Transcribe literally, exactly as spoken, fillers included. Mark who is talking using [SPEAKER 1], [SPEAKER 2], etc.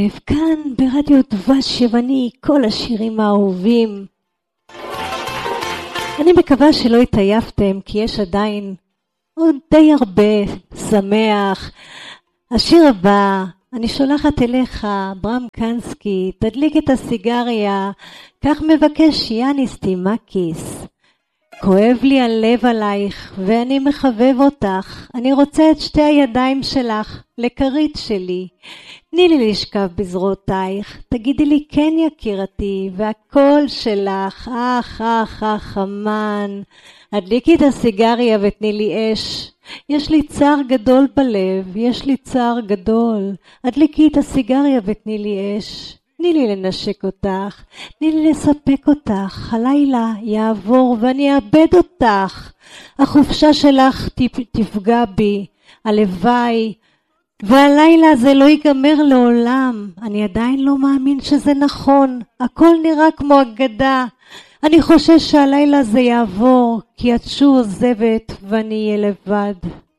[SPEAKER 1] כאן ברדיו דבש יווני, כל השירים האהובים. אני מקווה שלא התעייפתם, כי יש עדיין עוד די הרבה שמח. השיר הבא, אני שולחת אליך, ברם קנסקי, תדליק את הסיגריה, כך מבקש יאניס טימקיס. כואב לי הלב עלייך, ואני מחבב אותך. אני רוצה את שתי הידיים שלך, לכרית שלי. תני לי לשכב בזרועותייך, תגידי לי כן יקירתי, והכל שלך, אך אך אך אמן. הדליקי את הסיגריה ותני לי אש. יש לי צער גדול בלב, יש לי צער גדול. הדליקי את הסיגריה ותני לי אש. תני לי לנשק אותך, תני לי לספק אותך, הלילה יעבור ואני אאבד אותך. החופשה שלך תפגע בי, הלוואי, והלילה זה לא ייגמר לעולם. אני עדיין לא מאמין שזה נכון, הכל נראה כמו אגדה. אני חושש שהלילה זה יעבור, כי את שוב עוזבת ואני אהיה לבד.